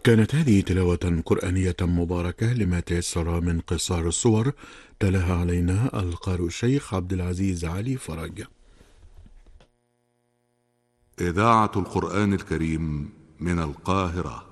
كانت هذه تلاوة قرآنية مباركة لما تيسر من قصار الصور، تلاها علينا القارئ الشيخ عبد العزيز علي فرج. إذاعة القرآن الكريم من القاهرة.